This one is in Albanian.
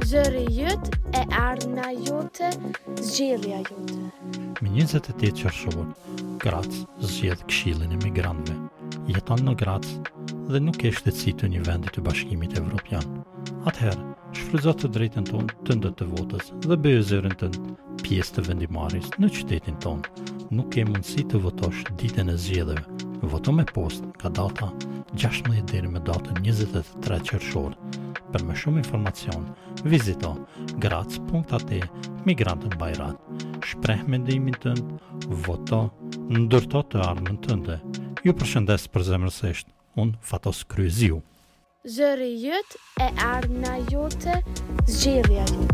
Zëri jytë e ardhna jote, zgjedhja jote. Me 28 qershor, Graz zgjedh Këshillin e Migrantëve. Jeton në Graz dhe nuk e shtetësi të një vendi të Bashkimit Evropian. Atëherë, shfrytëzo të drejtën tonë tënde të votës dhe bëje zërin tënd pjesë të vendimarrjes në qytetin tonë. Nuk ke mundësi të votosh ditën e zgjedhjeve. Voto me post nga data 16 deri më datën 23 qershor. Për më shumë informacion, vizito graz.at Migrantën Bajrat. Shpreh mendimin tënd, voto, ndërto të ardhmen tënde. Ju përshëndes përzemërsisht, unë Fatos Kryeziu. Zëri jytë e ardhna jote, zgjedhja jote.